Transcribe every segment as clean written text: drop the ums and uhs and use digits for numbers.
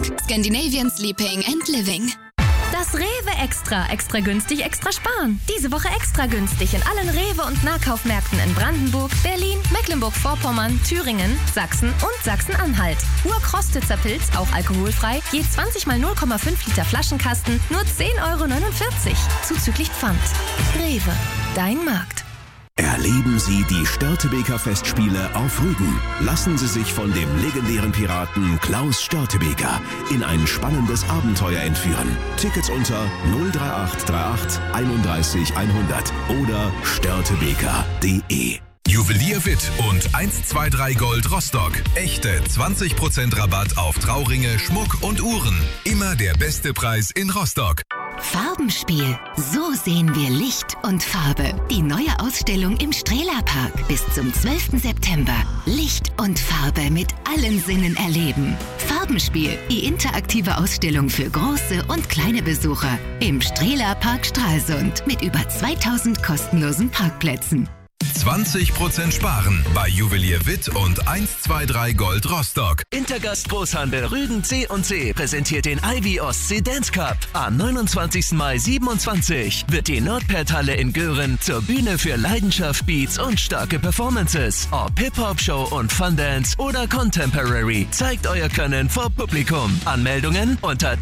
Scandinavian Sleeping and Living. Das Rewe Extra günstig, extra sparen. Diese Woche extra günstig in allen Rewe- und Nahkaufmärkten in Brandenburg, Berlin, Mecklenburg-Vorpommern, Thüringen, Sachsen und Sachsen-Anhalt. Urkrostitzer Pilz, auch alkoholfrei, je 20 mal 0,5 Liter Flaschenkasten, nur 10,49 €, zuzüglich Pfand. Rewe, dein Markt. Erleben Sie die Störtebeker Festspiele auf Rügen. Lassen Sie sich von dem legendären Piraten Klaus Störtebeker in ein spannendes Abenteuer entführen. Tickets unter 03838 31 100 oder störtebeker.de. Juwelier Witt und 123 Gold Rostock. Echte 20% Rabatt auf Trauringe, Schmuck und Uhren. Immer der beste Preis in Rostock. Farbenspiel. So sehen wir Licht und Farbe. Die neue Ausstellung im Strehlerpark. Bis zum 12. September. Licht und Farbe mit allen Sinnen erleben. Farbenspiel. Die interaktive Ausstellung für große und kleine Besucher. Im Strehlerpark Stralsund. Mit über 2000 kostenlosen Parkplätzen. 20% sparen bei Juwelier Witt und 123 Gold Rostock. Intergast Großhandel Rügen C&C präsentiert den Ivy Ostsee Dance Cup. Am 29. Mai 27 wird die Nordperthalle in Göhren zur Bühne für Leidenschaft, Beats und starke Performances. Ob Hip-Hop-Show und Fun-Dance oder Contemporary. Zeigt euer Können vor Publikum. Anmeldungen unter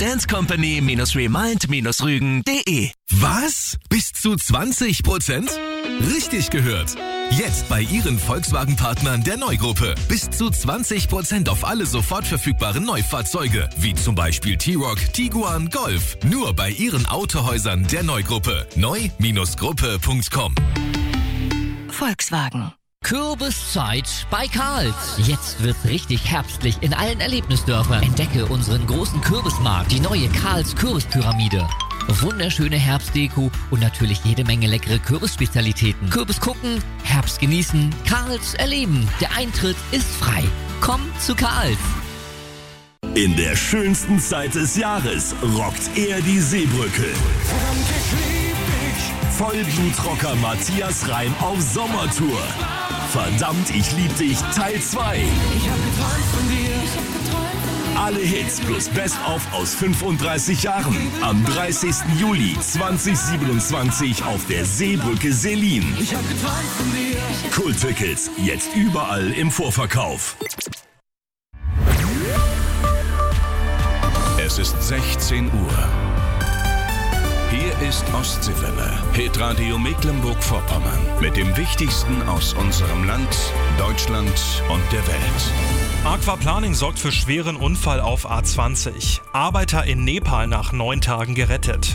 dancecompany-remind-rügen.de. Was? Bis zu 20%? Richtig gehört. Jetzt bei Ihren Volkswagen-Partnern der Neugruppe. Bis zu 20% auf alle sofort verfügbaren Neufahrzeuge. Wie zum Beispiel T-Roc, Tiguan, Golf. Nur bei Ihren Autohäusern der Neugruppe. neu-gruppe.com. Volkswagen. Kürbiszeit bei Karls. Jetzt wird's richtig herbstlich in allen Erlebnisdörfern. Entdecke unseren großen Kürbismarkt, die neue Karls Kürbispyramide. Wunderschöne Herbstdeko und natürlich jede Menge leckere Kürbisspezialitäten. Kürbis gucken, Herbst genießen, Karls erleben. Der Eintritt ist frei. Komm zu Karls. In der schönsten Zeit des Jahres rockt er die Seebrücke. Vollblutrocker Matthias Reim auf Sommertour. Verdammt, ich lieb dich, Teil 2. Alle Hits plus Best-of aus 35 Jahren. Am 30. Juli 2027 auf der Seebrücke Selin. Kulttickets jetzt überall im Vorverkauf. Es ist 16 Uhr. Hier ist Ostseewelle, Hitradio Mecklenburg-Vorpommern. Mit dem Wichtigsten aus unserem Land, Deutschland und der Welt. Aquaplaning sorgt für schweren Unfall auf A20. Arbeiter in Nepal nach 9 Tagen gerettet.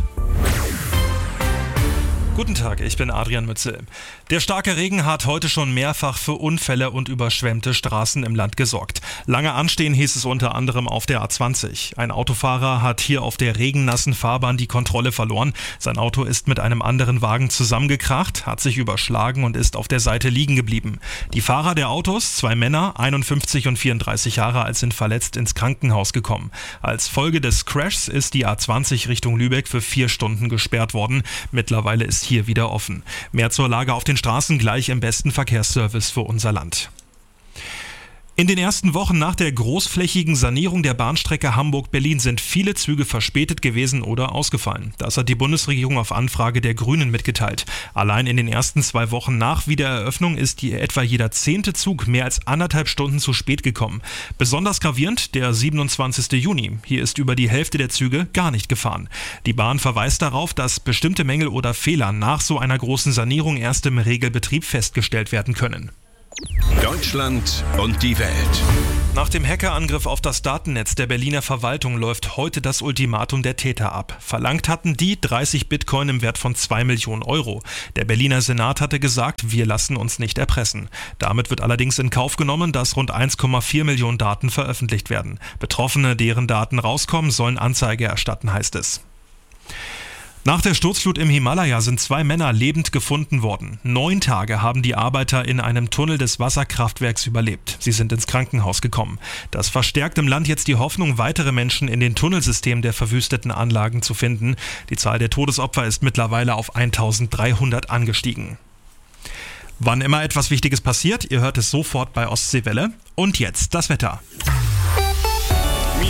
Guten Tag, ich bin Adrian Mützel. Der starke Regen hat heute schon mehrfach für Unfälle und überschwemmte Straßen im Land gesorgt. Lange anstehen hieß es unter anderem auf der A20. Ein Autofahrer hat hier auf der regennassen Fahrbahn die Kontrolle verloren. Sein Auto ist mit einem anderen Wagen zusammengekracht, hat sich überschlagen und ist auf der Seite liegen geblieben. Die Fahrer der Autos, 2 Männer, 51 und 34 Jahre alt, sind verletzt ins Krankenhaus gekommen. Als Folge des Crashs ist die A20 Richtung Lübeck für 4 Stunden gesperrt worden. Mittlerweile ist hier wieder offen. Mehr zur Lage auf den Straßen gleich im besten Verkehrsservice für unser Land. In den ersten Wochen nach der großflächigen Sanierung der Bahnstrecke Hamburg-Berlin sind viele Züge verspätet gewesen oder ausgefallen. Das hat die Bundesregierung auf Anfrage der Grünen mitgeteilt. Allein in den ersten 2 Wochen nach Wiedereröffnung ist etwa jeder 10. Zug mehr als 1,5 Stunden zu spät gekommen. Besonders gravierend der 27. Juni. Hier ist über die Hälfte der Züge gar nicht gefahren. Die Bahn verweist darauf, dass bestimmte Mängel oder Fehler nach so einer großen Sanierung erst im Regelbetrieb festgestellt werden können. Deutschland und die Welt. Nach dem Hackerangriff auf das Datennetz der Berliner Verwaltung läuft heute das Ultimatum der Täter ab. Verlangt hatten die 30 Bitcoin im Wert von 2 Millionen Euro. Der Berliner Senat hatte gesagt, wir lassen uns nicht erpressen. Damit wird allerdings in Kauf genommen, dass rund 1,4 Millionen Daten veröffentlicht werden. Betroffene, deren Daten rauskommen, sollen Anzeige erstatten, heißt es. Nach der Sturzflut im Himalaya sind 2 Männer lebend gefunden worden. 9 Tage haben die Arbeiter in einem Tunnel des Wasserkraftwerks überlebt. Sie sind ins Krankenhaus gekommen. Das verstärkt im Land jetzt die Hoffnung, weitere Menschen in den Tunnelsystemen der verwüsteten Anlagen zu finden. Die Zahl der Todesopfer ist mittlerweile auf 1300 angestiegen. Wann immer etwas Wichtiges passiert, ihr hört es sofort bei Ostseewelle. Und jetzt das Wetter.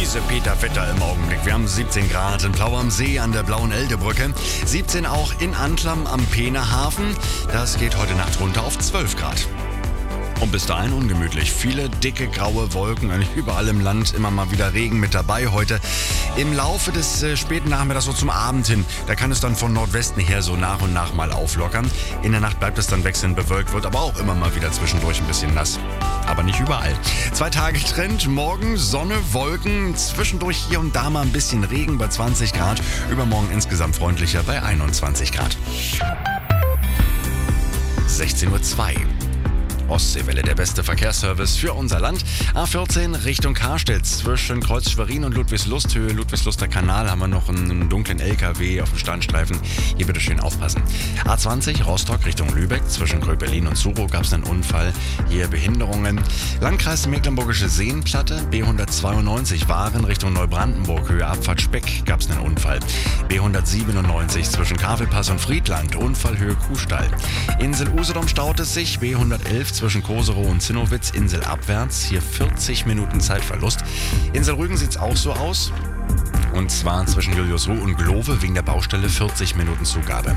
Peter-Wetter im Augenblick. Wir haben 17 Grad in Plau am See an der Blauen Eldebrücke. 17 auch in Antlam am Peenehafen. Das geht heute Nacht runter auf 12 Grad. Und bis dahin ungemütlich. Viele dicke graue Wolken, eigentlich überall im Land, immer mal wieder Regen mit dabei heute. Im Laufe des späten Nachmittags, so zum Abend hin, da kann es dann von Nordwesten her so nach und nach mal auflockern. In der Nacht bleibt es dann wechselnd bewölkt, wird aber auch immer mal wieder zwischendurch ein bisschen nass. Aber nicht überall. 2 Tage Trend, morgen Sonne, Wolken, zwischendurch hier und da mal ein bisschen Regen bei 20 Grad. Übermorgen insgesamt freundlicher bei 21 Grad. 16:02 Uhr. Ostseewelle, der beste Verkehrsservice für unser Land. A14 Richtung Karstedt zwischen Kreuz Schwerin und Ludwigslust, Höhe Ludwigsluster Kanal, haben wir noch einen dunklen LKW auf dem Standstreifen. Hier bitte schön aufpassen. A20 Rostock Richtung Lübeck zwischen Gröbelin und Surow gab es einen Unfall. Hier Behinderungen. Landkreis Mecklenburgische Seenplatte, B192 Waren Richtung Neubrandenburg, Höhe Abfahrt Speck gab es einen Unfall. B197 zwischen Kavelpass und Friedland, Unfallhöhe Kuhstall. Insel Usedom staut es sich, B111 zwischen Koserow und Zinnowitz, Insel abwärts, hier 40 Minuten Zeitverlust. Insel Rügen sieht's auch so aus. Und zwar zwischen Juliusruh und Glove wegen der Baustelle 40 Minuten Zugabe.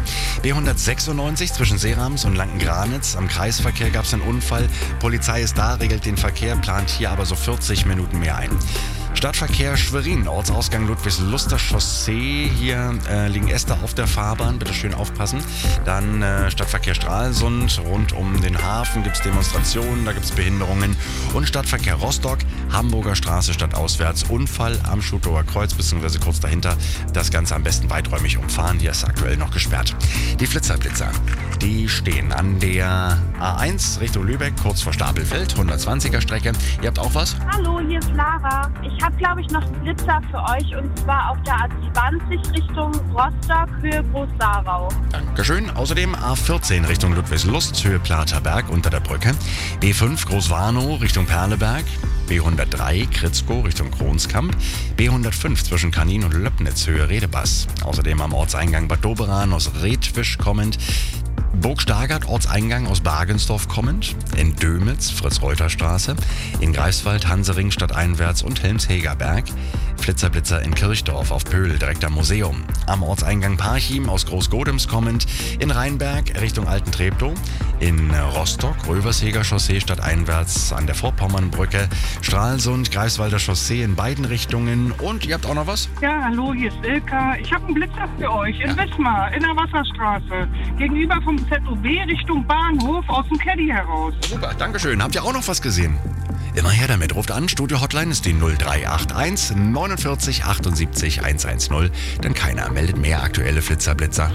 B196 zwischen Seerams und Lanken-Granitz. Am Kreisverkehr gab es einen Unfall. Polizei ist da, regelt den Verkehr, plant hier aber so 40 Minuten mehr ein. Stadtverkehr Schwerin, Ortsausgang Ludwigsluster Chaussee. Hier liegen Äste auf der Fahrbahn, bitte schön aufpassen. Dann Stadtverkehr Stralsund, rund um den Hafen gibt es Demonstrationen, da gibt es Behinderungen. Und Stadtverkehr Rostock, Hamburger Straße stadtauswärts, Unfall am Schutower Kreuz, beziehungsweise kurz dahinter. Das Ganze am besten weiträumig umfahren, hier ist aktuell noch gesperrt. Die Flitzer, die stehen an der A1 Richtung Lübeck, kurz vor Stapelfeld, 120er Strecke. Ihr habt auch was? Hallo, hier ist Lara. Ich habe, glaube ich, noch einen Blitzer für euch, und zwar auf der A20 Richtung Rostock, Höhe Groß-Sarau. Dankeschön. Außerdem A14 Richtung Ludwigslust, Höhe Platerberg unter der Brücke. B5 Großwarnow Richtung Perleberg. B103 Kritzkow Richtung Kronskamp. B105 zwischen Kanin und Löppnitz, Höhe Redebass. Außerdem am Ortseingang Bad Doberan aus Redwisch kommend. Burg Stargard, Ortseingang aus Bagensdorf kommend, in Dömitz, Fritz-Reuter-Straße, in Greifswald, Hansering stadteinwärts und Helms-Hegerberg, Flitzer in Kirchdorf auf Pöhl, direkt am Museum, am Ortseingang Parchim aus Großgodems kommend, in Rheinberg Richtung Alten Treptow, in Rostock, Röversheger Chaussee stadteinwärts an der Vorpommernbrücke, Stralsund, Greifswalder Chaussee in beiden Richtungen. Und ihr habt auch noch was? Ja, hallo, hier ist Ilka. Ich habe einen Blitzer für euch in Wismar, in der Wasserstraße, gegenüber vom ZOB Richtung Bahnhof aus dem Caddy heraus. Super, dankeschön. Habt ihr auch noch was gesehen? Immer her damit. Ruft an. Studio-Hotline ist die 0381 49 78 110. Denn keiner meldet mehr aktuelle Flitzer-Blitzer.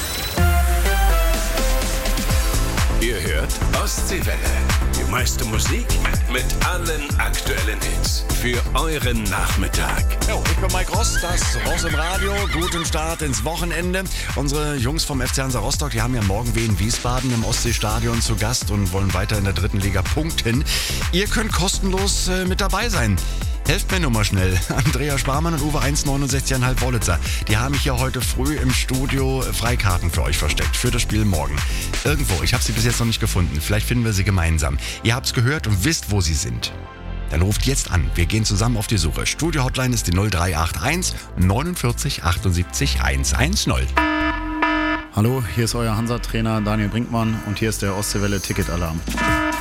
Ihr hört Ostseewelle. Die meiste Musik mit allen aktuellen Hits. Für euren Nachmittag. Jo, ich bin Mike Ross, das Ross im Radio. Guten Start ins Wochenende. Unsere Jungs vom FC Hansa Rostock, die haben ja morgen Wien Wiesbaden im Ostseestadion zu Gast und wollen weiter in der 3. Liga punkten. Ihr könnt kostenlos mit dabei sein. Helft mir nur mal schnell. Andrea Sparmann und Uwe 1,69,5 Wollitzer. Die haben hier heute früh im Studio Freikarten für euch versteckt. Für das Spiel morgen. Irgendwo. Ich habe sie bis jetzt noch nicht gefunden. Vielleicht finden wir sie gemeinsam. Ihr habt's gehört und wisst, wo sie sind. Dann ruft jetzt an. Wir gehen zusammen auf die Suche. Studio-Hotline ist die 0381 49 78 110. Hallo, hier ist euer Hansa-Trainer Daniel Brinkmann und hier ist der Ostseewelle-Ticket-Alarm.